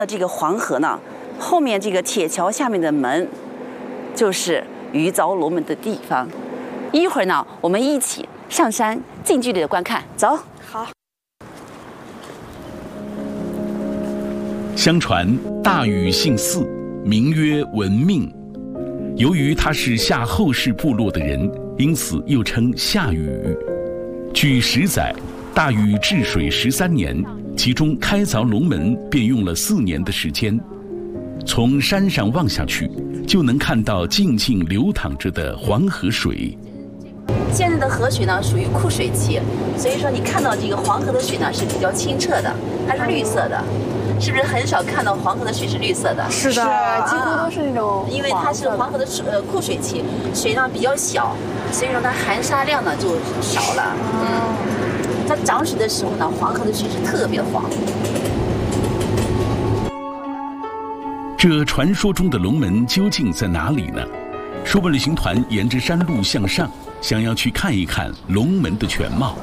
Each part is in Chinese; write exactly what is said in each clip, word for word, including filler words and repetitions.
这个黄河呢，后面这个铁桥下面的门，就是鱼凿龙门的地方。一会儿呢，我们一起上山，近距离的观看。走。 好。 相传大禹姓祀，名曰文命。由于他是夏后氏部落的人，因此又称夏禹。据史载，大禹治水十三年。 其中开凿龙门便用了四年的时间。从山上望下去，就能看到静静流淌着的黄河水。 现在的河水呢属于枯水期，所以说你看到这个黄河的水呢是比较清澈的，它是绿色的，是不是很少看到黄河的水是绿色的？ 是的， 啊、 几乎都是那种。 因为它是黄河的水呃枯水期，水量比较小，所以说它含沙量呢就少了。嗯。 它涨水的时候呢，黄河的水是特别黄。 这传说中的龙门究竟在哪里呢？说本旅行团沿着山路向上，想要去看一看龙门的全貌。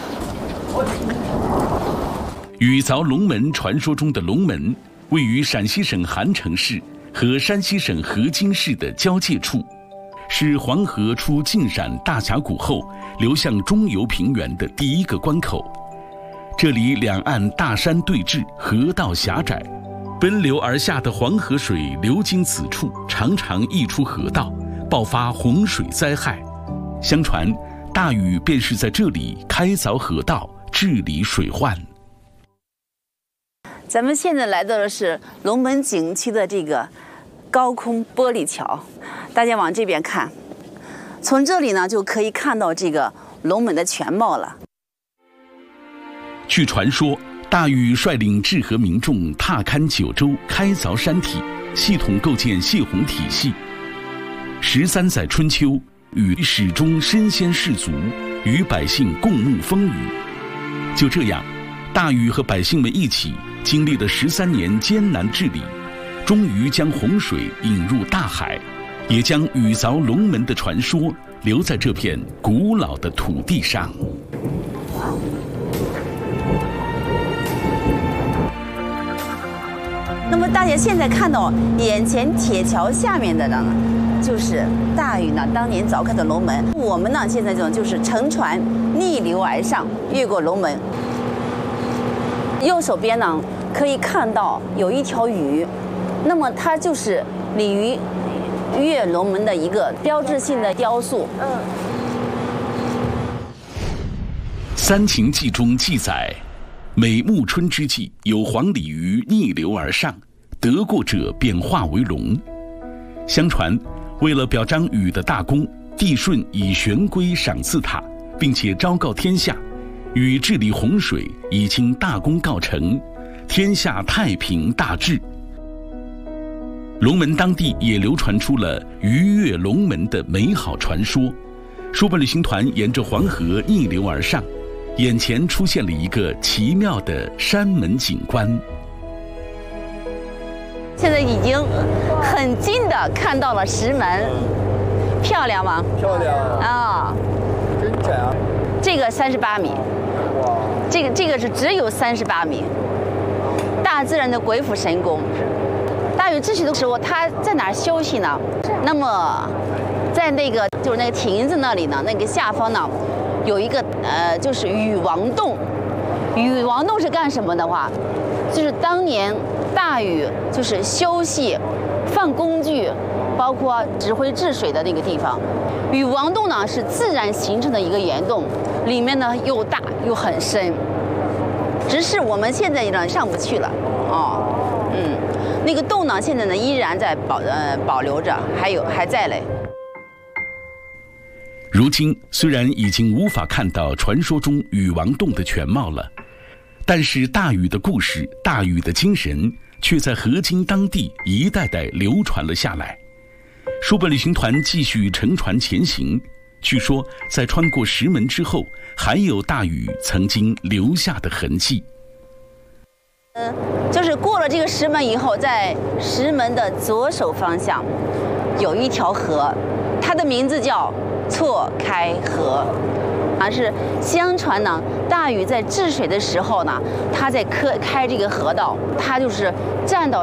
禹凿龙门传说中的龙门，位于陕西省韩城市和山西省河津市的交界处。 是黄河出晋陕大峡谷后流向中游平原的第一个关口。这里两岸大山对峙，河道狭窄，奔流而下的黄河水流经此处，常常溢出河道，爆发洪水灾害。相传，大禹便是在这里开凿河道，治理水患。 咱们现在来到的是龙门景区的这个高空玻璃桥。 大家往这边看，从这里呢就可以看到这个龙门的全貌了。 据传说，大禹率领治河民众踏勘九州，开凿山体，系统构建泄洪体系。十三载春秋，禹始终身先士卒，与百姓共沐风雨。就这样，大禹和百姓们一起经历了十三年艰难治理，终于将洪水引入大海。 也将禹凿龙门的传说留在这片古老的土地上。 那么大家现在看到眼前铁桥下面的呢，就是大禹呢当年凿开的龙门。我们呢现在这种就是乘船逆流而上，越过龙门。右手边呢可以看到有一条鱼，那么它就是鲤鱼 跃龙门的一个标志性的雕塑。嗯，《 三秦记》中记载，每暮春之际，有黄鲤鱼逆流而上，得过者便化为龙。相传，为了表彰禹的大功，帝舜以玄龟赏赐他，并且昭告天下，禹治理洪水已经大功告成，天下太平大治。 龙门当地也流传出了鱼跃龙门的美好传说。说本旅行团沿着黄河逆流而上，眼前出现了一个奇妙的山门景观。 现在已经很近的看到了石门，漂亮吗？ 漂亮啊！ 真窄啊！ 这个三十八米，哇！这个这个是只有三十八米，大自然的鬼斧神工。 大禹治水的时候，他在哪儿休息呢？那么，在那个就是那个亭子那里呢，那个下方呢，有一个呃，就是禹王洞。禹王洞是干什么的话，就是当年大禹就是休息、放工具，包括指挥治水的那个地方。禹王洞呢是自然形成的一个岩洞，里面呢又大又很深，只是我们现在呢上不去了哦，嗯。 那个洞呢，现在呢依然在保呃保留着，还有还在嘞。 如今虽然已经无法看到传说中禹王洞的全貌了，但是大禹的故事、大禹的精神，却在河津当地一代代流传了下来。说本旅行团继续乘船前行，据说在穿过石门之后，还有大禹曾经留下的痕迹。 嗯，就是过了这个石门以后，在石门的左手方向有一条河，它的名字叫错开河。啊，是相传呢，大禹在治水的时候呢，他在开开这个河道，他就是站到